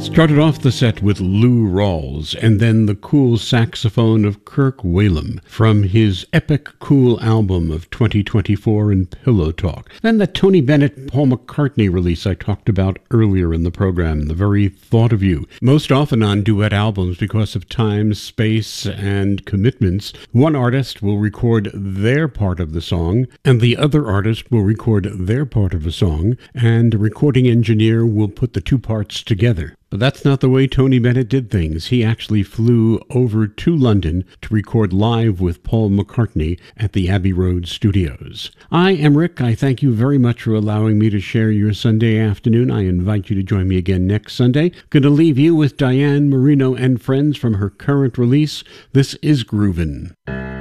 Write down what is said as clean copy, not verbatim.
Started off the set with Lou Rawls, and then the cool saxophone of Kirk Whalum from his epic cool album of 2024 in Pillow Talk. Then the Tony Bennett, Paul McCartney release I talked about earlier in the program, The Very Thought of You. Most often on duet albums, because of time, space, and commitments, one artist will record their part of the song, and the other artist will record their part of a song, and a recording engineer will put the two parts together. But that's not the way Tony Bennett did things. He actually flew over to London to record live with Paul McCartney at the Abbey Road Studios. I am Rick. I thank you very much for allowing me to share your Sunday afternoon. I invite you to join me again next Sunday. Going to leave you with Diane Marino and Friends from her current release. This is Groovin'.